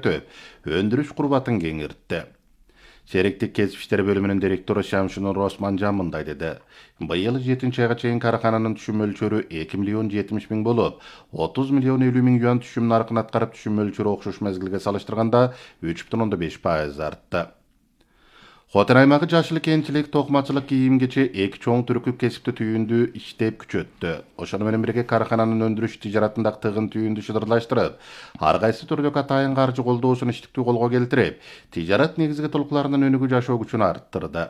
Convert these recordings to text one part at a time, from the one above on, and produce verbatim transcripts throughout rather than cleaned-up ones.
өтөп, өндүрүш курбатын кеңиртти. Шериктик кесип иштери бөлүмүнүн директору Шамшинур Османжан мындай деди. Быйыл жетинчи айга чейин карахананын түшүм мөлчөрү эки миллион жетимиш миң болуп, отуз миллион элүү миң юан түшүм наркын аткарып, түшүм мөлчөрү окшош мезгилге салыштырганда үч бүтүн ондон беш пайыз артты. Хотен аймагы жашыл кенчилик, токмачылык, кийим кечи эки чоң түркүп кесипти түйүндү иштеп күчөттү. Ошону менен бирге карахананын өндүрүш тижаратындагы тыгын түйүндү шыдырлаштырып, ар кайсы түрдөгү атайын каржы колдоосун иштиктүү колго келтирип, тижарат негизги толукларынын өнүгүү жашоо күчүн арттырды.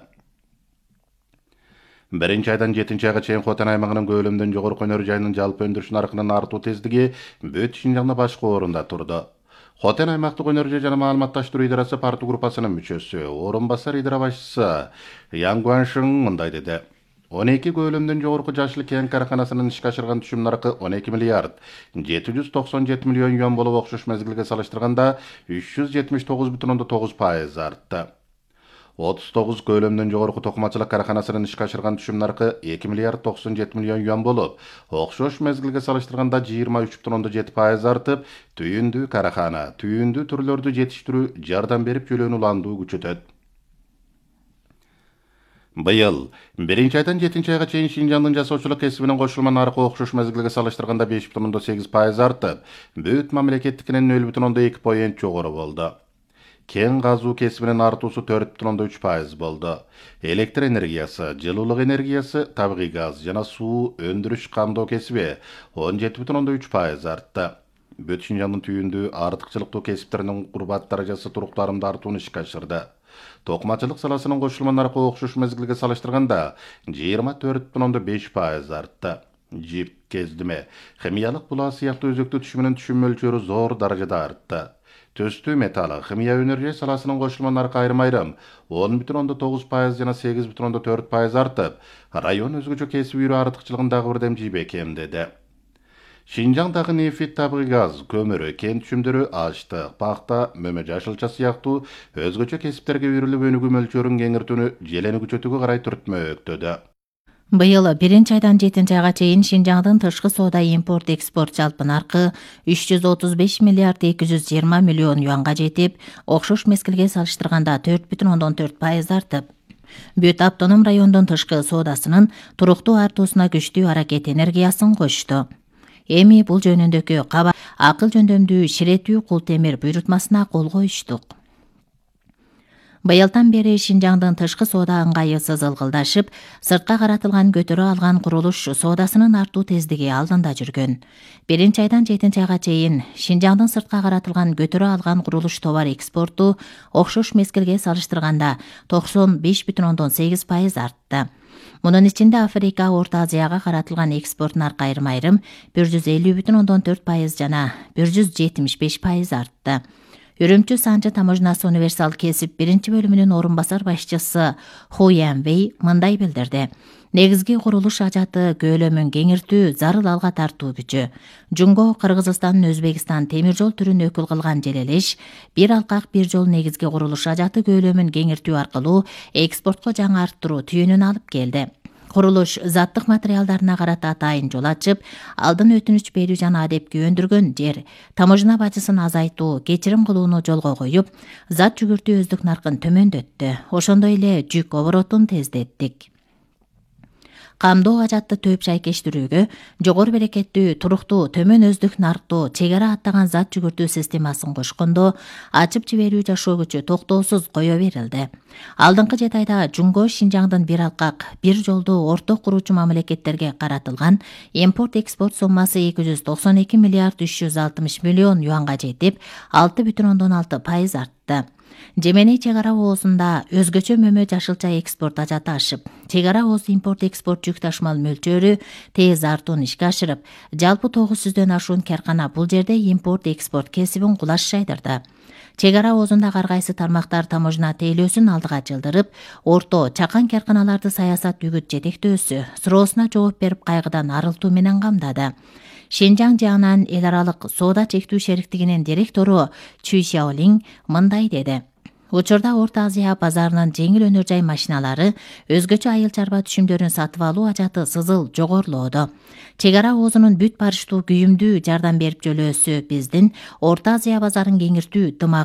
Биринчи айдан жетинчи айга чейин Хотен аймагынын Көөлөмдөн жогорку өнөр жайынын жалпы өндүрүш наркынын артуу тездиги бүт Шинжаңда башкы орунда турду. Хотен аймактык өнөр жай жана маалыматташтыруу идарасы парту группасынын мүчөсү, орун басар идара башчысы Ян Гуаншың мындай деди. он эки Көөлөмдөн жогорку жашыл кен караханасынын ишке ашырган түшүм наркы он эки миллиард жети жүз токсон жети миллион юан болуп, окшош мезгилге салыштырганда үч жүз жетимиш тогуз бүтүн ондон тогуз пайыз артты. отуз тогуз Көөлөмдөн жогорку токмачылык караханасынын ишке ашырган түшүм наркы эки миллиард токсон жети миллион юан болуп, окшош мезгилге салыштырганда жыйырма үч бүтүн ондон жети пайыз артып, түйүндүү карахана, түйүндүү түрлөрдү жетиштирүү, жардам берип жөлөнү уландуу күчөтөт. Быйыл биринчи айдан жетинчи айга чейин Шинжаңдын жасоочулук кесибинин кошулма наркы окшош мезгилге салыштырганда беш бүтүн ондон сегиз пайыз артып, бүт мамлекеттикинен нөл бүтүн ондон эки поент жогору болду. Кен казуу кесибинин артуусу төрт бүтүн ондон үч пайыз болду. Электр энергиясы, жылуулук энергиясы, табигый газ жана суу өндүрүш камдоо кесиби он жети бүтүн ондон үч пайыз артты. Бүт Шинжаңдын түйүндүү артыкчылыктуу кесиптеринин курбат даражасы туруктарымды артууну ишке ашырды. Токмачылык саласынын кошулма наркы окшош мезгилге салыштырганда жыйырма төрт бүтүн ондон беш пайыз артты. Жип, кездиме, химиялык булаа сыяктуу өзөктүү түшүмүнүн түшүм мөлчөрү зор даражада артты. Төстүү металл, химия өнөр жай саласынын кошулма наркы айрым-айрым он бүтүн ондон тогуз пайыз жана сегиз бүтүн ондон төрт пайыз артып, район өзгөчө кесип үйрүү артыкчылыгын дагы бирдем жийбей кемдеди. Шинжаңдагы нефть, табигый газ, көмүрү, кен түшүмдөрү, аштык, пахта, мөмө жашылча сыяктуу өзгөчө кесиптерге үйрүлүп өнүгүү мөлчөрүн кеңиртүүнү желени күчөтүүгө карай түртмөктөдө. Быйыл биринчи айдан жетинчи айга чейин Шинжаңдын тышкы соода импорт экспорт жалпы наркы үч жүз отуз беш миллиард эки жүз жыйырма миллион юанга жетип, окшош мезгилге салыштырганда төрт бүтүн ондон төрт пайыз артып, бүт автоном райондун тышкы соодасынын туруктуу артуусуна күчтүү аракет энергиясын кошту. Эми бул жөнүндөгү каба акыл жөндөмдүү ширетүү кул темир буйрутмасына кол коюштук. Быйылдан бери Шинжаңдын тышкы соода ыңгайы сызылгылдашып, сыртка каратылган көтөрө алган курулуш соодасынын артуу тездиги алдында жүргөн. Биринчи айдан жетинчи айга чейин Шинжаңдын сыртка каратылган көтөрө алган курулуш товар экспорту окшош мезгилге салыштырганда токсон беш бүтүн ондон сегиз пайыз артты. Мунун ичинде Африка, Орто Азияга каратылган экспорт наркы айрым-айрым бир жүз элүү бүтүн ондон төрт пайыз жана бир жүз жетимиш беш пайыз артты. Үрүмчү Санжы таможнасы универсал кесип биринчи бөлүмүнүн орун басар башчысы Ху Янвей мындай билдирди. Негизги курулуш ажаты көөлөмүн кеңиртүү, зарыл алга тартуу күчү. Жунго Кыргызстан, Өзбекстан темир жол түрүн өкүл кылган желелеш, бир алкак бир жол негизги курулуш ажаты көөлөмүн кеңиртүү аркылуу экспортко жаңы арттыруу түйүнүн алып келди. Курулуш заттык материалдарына карата атайын жол ачып, алдын өтүнүч берүү жана адепки өндүргөн жер, таможна бажысын азайтуу, кечирим кылууну жолго коюп, зат жүгүртүү өздүк наркын төмөндөттү. Ошондой эле жүк оборотун тездеттик. Камдоо ажатты төп шайкештирүүгө жогору берекеттүү, туруктуу, төмөн өздүк нарктуу, чек ара аттаган зат жүгүртүү системасын кошкондо ачып жиберүү жашоо күчү токтоосуз кое берилди. Алдыңкы жети айда Жунго Шинжаңдын бир алкак, бир жолду орток куруучу мамлекеттерге каратылган импорт экспорт суммасы эки жүз токсон эки миллиард үч жүз алтымыш миллион юанга жетип, алты бүтүн ондон алты пайыз артты. Жеменей чек ара оозунда өзгөчө мөмө жашылча экспорт ажаты ашып, чек ара ооз импорт экспорт жүк ташмал мөлчөрү тез артууну ишке ашырып, жалпы тогуз жүздөн ашуун каркана бул жерде импорт экспорт кесибин кулаш жайдырды. Чек ара оозунда ар кайсы тармактар таможна тейлөөсүн алдыга жылдырып, орто, чакан карканаларды саясат үгүт жетектөөсү суроосуна жооп берип, кайгыдан арылтуу менен камдады. Шинжаң жагынан эл аралык соода чектүү шериктигинин директору Чүй Сяолинг мындай деди. Учурда Орто Азия базарынын жеңил өнөр жай машиналары өзгөчө айыл чарба түшүмдөрүн сатып алуу ажаты сызыл жогорулоодо. Чек ара оозунун бүт барыштуу күйүмдүү жардам берип жөлөөсү биздин Орто Азия базарын кеңиртүү